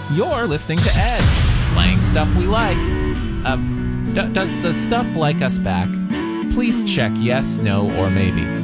You're listening to Ed, playing stuff we like. Does the stuff like us back? Please check yes, no, or maybe.